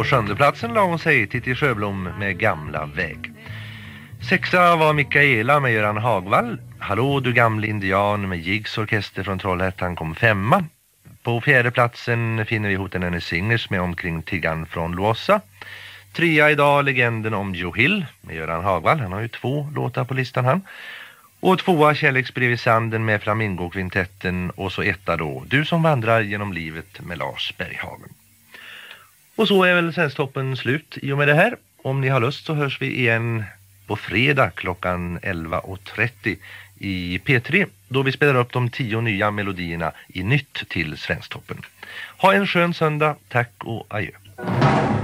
På sjunde platsen la hon sig Titti Sjöblom med Gamla väg. Sexa var Mikaela med Göran Hagvall. Hallå du gamla indian med Jigs orkester från Trollhättan kom femma. På fjärde platsen finner vi Hootenanny Singers med Omkring tiggan från Låsa. Trea idag Legenden om Joe Hill med Göran Hagvall. Han har ju 2 låtar på listan han. Och 2 Kärleksbrev i sanden med Flamingo-kvintetten. Och så 1 då Du som vandrar genom livet med Lars Berghagen. Och så är väl Svensktoppen slut i och med det här. Om ni har lust så hörs vi igen på fredag klockan 11.30 i P3. Då vi spelar upp de 10 nya melodierna i nytt till Svensktoppen. Ha en skön söndag. Tack och adjö.